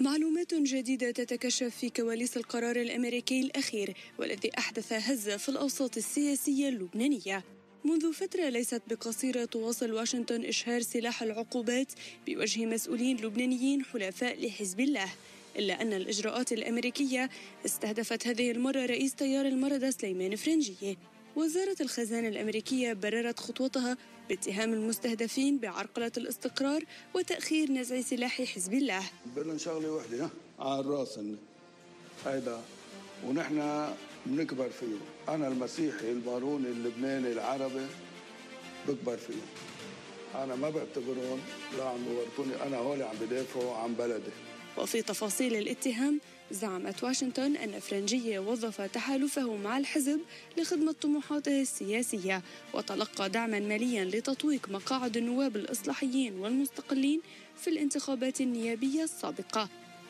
معلومات جديدة تتكشف في كواليس القرار الأمريكي الأخير والذي أحدث هزة في الأوساط السياسية اللبنانية. منذ فترة ليست بقصيرة تواصل واشنطن إشهار سلاح العقوبات بوجه مسؤولين لبنانيين حلفاء لحزب الله، إلا أن الإجراءات الأمريكية استهدفت هذه المرة رئيس تيار المردة سليمان فرنجية. وزارة الخزانة الأمريكية بررت خطوتها باتهام المستهدفين بعرقلة الاستقرار وتأخير نزع سلاح حزب الله. بدنا شغلة وحدة على الراس هيدا ونحن بنكبر فيه. أنا المسيحي الباروني اللبناني العربي بكبر فيه. أنا ما بعتبرهم لا عم بورطوني، أنا هولي عم بدافعوا عن بلدي. وفي تفاصيل الاتهام زعمت واشنطن أن فرنجية وظف تحالفه مع الحزب لخدمة طموحاته السياسية وتلقى دعما ماليا لتطويق مقاعد النواب الإصلاحيين والمستقلين في الانتخابات النيابية السابقة.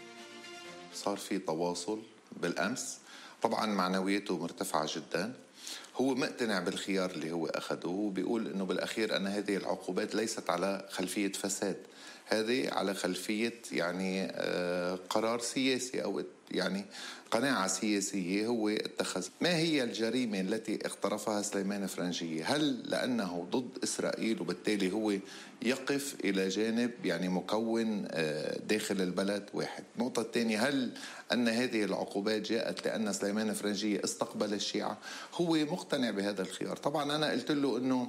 صار في تواصل بالأمس، طبعا معنوياته مرتفعة جدا. هو مقتنع بالخيار اللي هو أخده، وبيقول أنه بالأخير أن هذه العقوبات ليست على خلفية فساد، هذه على خلفية يعني قرار سياسي أو يعني قناعة سياسية هو اتخذ. ما هي الجريمة التي اقترفها سليمان فرنجية؟ هل لأنه ضد إسرائيل وبالتالي هو يقف إلى جانب يعني مكون داخل البلد؟ واحد. النقطة الثانية، هل أن هذه العقوبات جاءت لأن سليمان فرنجية استقبل الشيعة؟ هو مقتنع بهذا الخيار. طبعا أنا قلت له أنه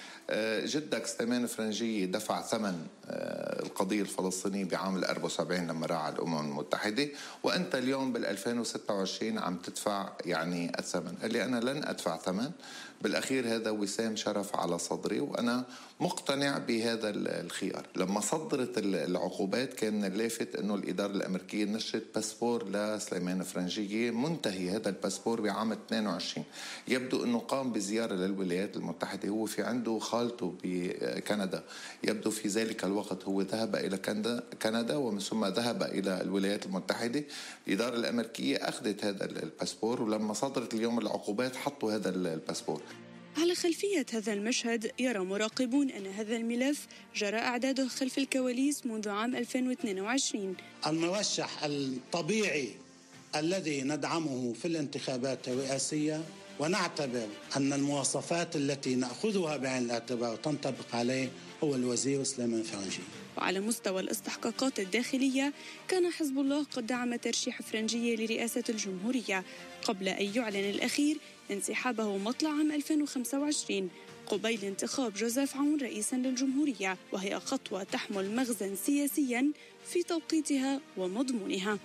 جدك سليمان فرنجية دفع ثمن القضية الفلسطينية بعام 74 لما راح على الأمم المتحدة، وأنت اليوم بال2026 عم تدفع يعني الثمن. قال لي أنا لن أدفع ثمن، بالأخير هذا وسام شرف على صدري وأنا مقتنع بهذا الخيار. لما صدرت العقوبات كان اللافت أنه الإدارة الأمريكية نشرت باسبور لسليمان فرنجية منتهي هذا الباسبور بعام 22. يبدو أنه قام بزيارة للولايات المتحدة، هو في عنده خالته بكندا، يبدو في ذلك الوقت هو ذهب إلى كندا ومن ثم ذهب إلى الولايات المتحدة. الإدارة الأمريكية أخذت هذا الباسبور، ولما صدرت اليوم العقوبات حطوا هذا الباسبور. على خلفية هذا المشهد يرى مراقبون أن هذا الملف جرى إعداده خلف الكواليس منذ عام 2022. المرشح الطبيعي الذي ندعمه في الانتخابات الرئاسية، ونعتبر أن المواصفات التي نأخذها بعين الاعتبار وتنطبق عليه هو الوزير سليمان فرنجي. وعلى مستوى الاستحقاقات الداخلية كان حزب الله قد دعم ترشيح فرنجية لرئاسة الجمهورية قبل أن يعلن الأخير انسحابه مطلع عام 2025 قبيل انتخاب جوزيف عون رئيسا للجمهورية، وهي خطوة تحمل مغزى سياسيا في توقيتها ومضمونها.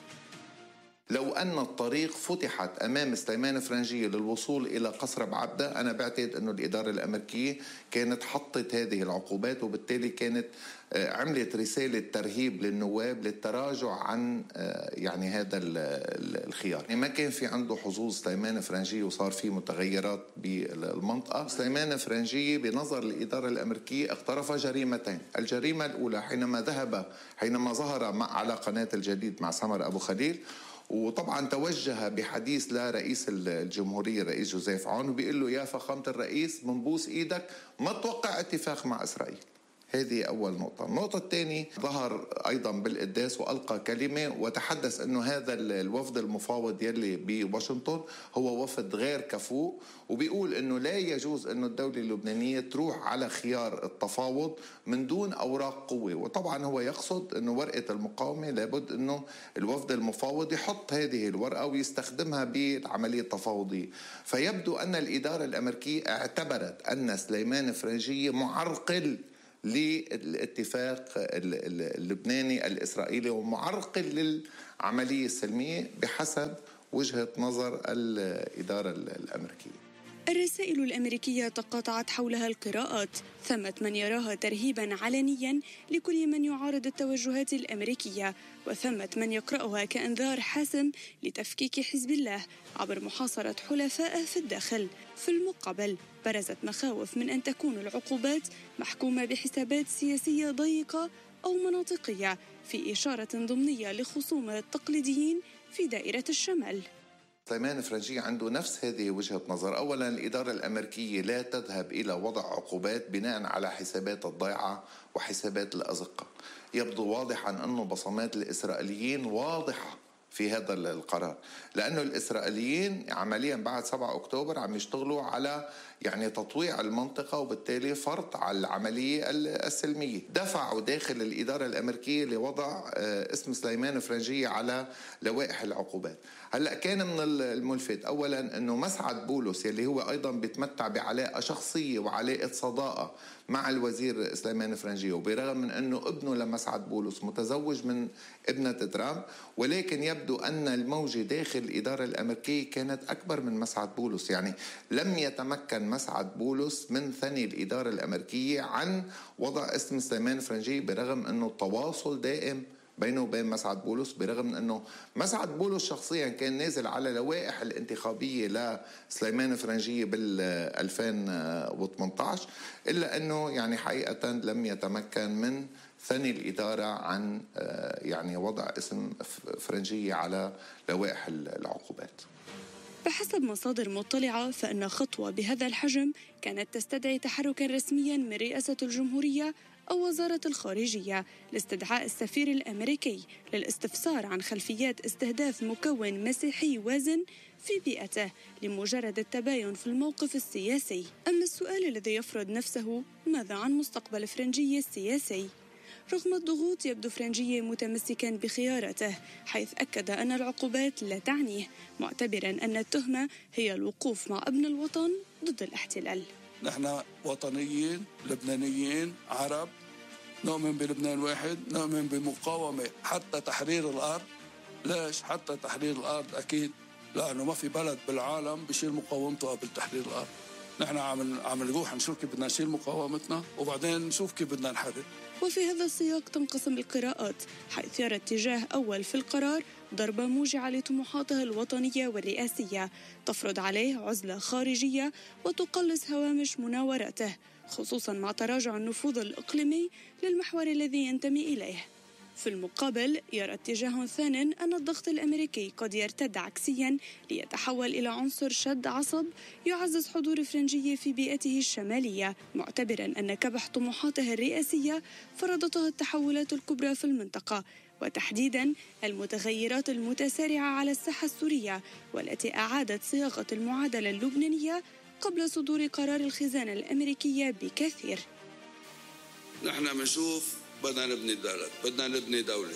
لو أن الطريق فتحت أمام سليمان فرنجية للوصول إلى قصر بعبدة، أنا بعتقد أنه الإدارة الأمريكية كانت حطت هذه العقوبات، وبالتالي كانت عملت رسالة ترهيب للنواب للتراجع عن يعني هذا الخيار. يعني ما كان في عنده حظوظ سليمان فرنجية وصار في متغيرات بالمنطقة. سليمان فرنجية بنظر الإدارة الأمريكية اقترف جريمتين. الجريمة الأولى حينما ظهر على قناة الجديد مع سمر أبو خليل، وطبعا توجه بحديث لرئيس الجمهورية الرئيس جوزيف عون وبيقول له يا فخامة الرئيس منبوس إيدك ما توقع اتفاق مع إسرائيل. هذه أول نقطة. النقطة الثانية، ظهر أيضا بالقداس وألقى كلمة وتحدث أنه هذا الوفد المفاوض يلي بواشنطن هو وفد غير كفؤ، وبيقول أنه لا يجوز أنه الدولة اللبنانية تروح على خيار التفاوض من دون أوراق قوة. وطبعا هو يقصد أنه ورقة المقاومة لابد أنه الوفد المفاوض يحط هذه الورقة ويستخدمها بالعملية التفاوضية. فيبدو أن الإدارة الأمريكية اعتبرت أن سليمان فرنجية معرقل للاتفاق اللبناني الإسرائيلي ومعرقل للعملية السلمية بحسب وجهة نظر الإدارة الأمريكية. الرسائل الأمريكية تقاطعت حولها القراءات، ثمة من يراها ترهيبا علنيا لكل من يعارض التوجهات الأمريكية، وثمة من يقرأها كأنذار حاسم لتفكيك حزب الله عبر محاصرة حلفائه في الداخل. في المقابل برزت مخاوف من أن تكون العقوبات محكومة بحسابات سياسية ضيقة أو مناطقية في إشارة ضمنية لخصوم التقليديين في دائرة الشمال. سليمان فرنجية عنده نفس هذه وجهة نظر. أولا الإدارة الأمريكية لا تذهب إلى وضع عقوبات بناء على حسابات الضيعة وحسابات الأزقة. يبدو واضحا أن بصمات الإسرائيليين واضحة في هذا القرار، لأنه الإسرائيليين عمليا بعد 7 أكتوبر عم يشتغلوا على تطويع المنطقة، وبالتالي فرض على العملية السلمية. دفعوا داخل الإدارة الأمريكية لوضع اسم سليمان فرنجية على لوائح العقوبات. هلأ كان من الملفت أولا أنه مسعد بولس يلي هو أيضا بيتمتع بعلاقة شخصية وعلاقة صداقة مع الوزير سليمان فرنجية، وبرغم من أنه ابنه لمسعد بولس متزوج من ابنة ترامب، ولكن يبدو أن الموجة داخل الإدارة الأمريكية كانت أكبر من مسعد بولس. يعني لم يتمكن مسعد بولس من ثني الإدارة الأمريكية عن وضع اسم سليمان فرنجية، برغم أنه التواصل دائم بينه وبين مسعد بولس، برغم من أنه مسعد بولس شخصيا كان نازل على لوائح الانتخابية لسليمان فرنجية بال 2018، إلا أنه حقيقة لم يتمكن من ثني الإدارة عن وضع اسم فرنجية على لوائح العقوبات. بحسب مصادر مطلعة فإن خطوة بهذا الحجم كانت تستدعي تحركا رسميا من رئاسة الجمهورية أو وزارة الخارجية لاستدعاء السفير الأمريكي للاستفسار عن خلفيات استهداف مكون مسيحي وازن في بيئته لمجرد التباين في الموقف السياسي. أما السؤال الذي يفرض نفسه: ماذا عن مستقبل فرنجية السياسي؟ رغم الضغوط يبدو فرنجية متمسكا بخيارته، حيث أكد أن العقوبات لا تعنيه، معتبرا أن التهمة هي الوقوف مع ابن الوطن ضد الاحتلال. نحن وطنيين لبنانيين عرب، نؤمن بلبنان واحد، نؤمن بمقاومة حتى تحرير الأرض. ليش حتى تحرير الأرض؟ أكيد لأنه ما في بلد بالعالم بيشيل مقاومته قبل تحرير الأرض. نحن عم نروح نشوف كيف بدنا نشيل مقاومتنا، وبعدين نشوف كيف بدنا نحرر. وفي هذا السياق تنقسم القراءات، حيث يرى اتجاه أول في القرار ضربة موجعة لطموحاته الوطنية والرئاسية، تفرض عليه عزلة خارجية وتقلص هوامش مناورته، خصوصا مع تراجع النفوذ الإقليمي للمحور الذي ينتمي إليه. في المقابل يرى اتجاه ثان أن الضغط الأمريكي قد يرتد عكسيا ليتحول إلى عنصر شد عصب يعزز حضور فرنجية في بيئته الشمالية، معتبرا أن كبح طموحاته الرئاسية فرضتها التحولات الكبرى في المنطقة، وتحديدا المتغيرات المتسارعة على الساحة السورية، والتي أعادت صياغة المعادلة اللبنانية قبل صدور قرار الخزانة الأمريكية بكثير. نحن بنشوف بدنا نبني بلد، بدنا نبني دولة،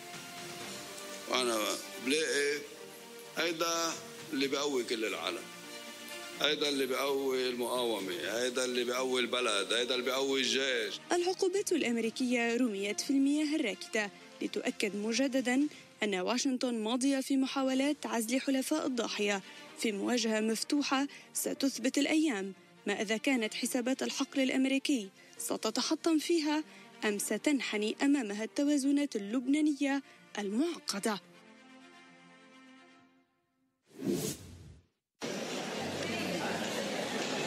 وأنا بلاقي هيدا اللي بيقوي كل العالم، هيدا اللي بيقوي المقاومة، هيدا اللي بيقوي البلد، هيدا اللي بيقوي الجيش. العقوبات الأمريكية رميت في المياه الراكدة لتؤكد مجددا أن واشنطن ماضية في محاولات عزل حلفاء الضاحية في مواجهة مفتوحة ستثبت الأيام ما إذا كانت حسابات الحقل الأمريكي ستتحطم فيها أم ستنحني أمامها التوازنات اللبنانية المعقدة.